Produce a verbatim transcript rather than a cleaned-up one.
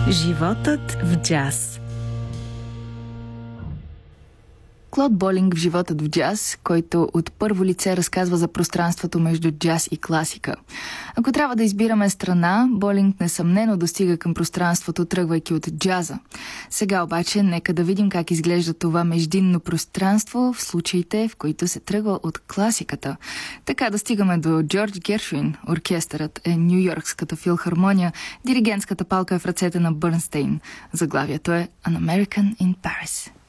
Животът в джаз. Клод Болинг в животът в джаз, който от първо лице разказва за пространството между джаз и класика. Ако трябва да избираме страна, Болинг несъмнено достига към пространството, тръгвайки от джаза. Сега обаче нека да видим как изглежда това междинно пространство в случаите, в които се тръгва от класиката. Така достигаме до Джордж Гершвин. Оркестърът е Ню-Йоркската филхармония, диригентската палка е в ръцете на Бърнстейн. Заглавието е An American in Paris.